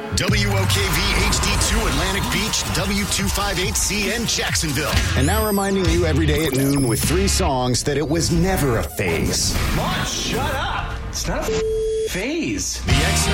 WOKV HD2 Atlantic Beach, W258CN Jacksonville. And now reminding you every day at noon with 3 songs that it was never a phase. Come on, shut up. It's not a phase. The X